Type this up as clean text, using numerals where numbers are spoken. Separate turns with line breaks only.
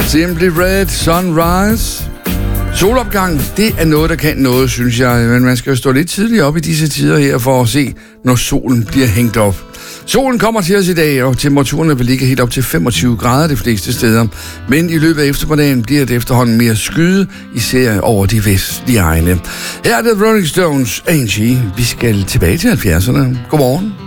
Simply Red Sunrise. Solopgang, det er noget, der kan noget, synes jeg. Men man skal jo stå lidt tidligt op i disse tider her for at se, når solen bliver hængt op. Solen kommer til os i dag, og temperaturen vil ligge helt op til 25 grader de fleste steder. Men i løbet af eftermiddagen bliver det efterhånden mere skyde, især over de vestlige egne. Her er det Rolling Stones, Angie. Vi skal tilbage til 70'erne. Godmorgen.